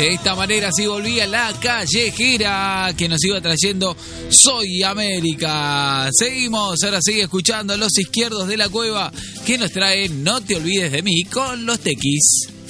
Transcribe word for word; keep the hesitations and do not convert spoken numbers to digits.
De esta manera así volvía la callejera que nos iba trayendo Soy América. Seguimos, ahora sigue escuchando a Los Izquierdos de la Cueva que nos traen No te olvides de mí con Los Tequis.